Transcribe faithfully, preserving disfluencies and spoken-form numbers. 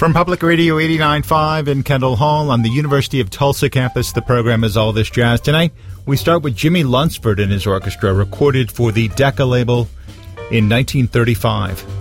From Public Radio eighty-nine point five in Kendall Hall on the University of Tulsa campus, the program is All This Jazz. Tonight, we start with Jimmy Lunsford and his orchestra, recorded for the Decca label in nineteen thirty-five.